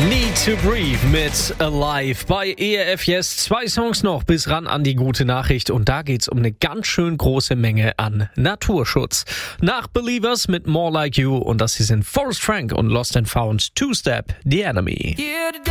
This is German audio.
Need to Breathe mit Alive bei ERF Yes. 2 Songs noch bis ran an die gute Nachricht und da geht's um eine ganz schön große Menge an Naturschutz. Nach Believers mit More Like You und das hier sind Forrest Frank und Lost and Found, Two Step, The Enemy.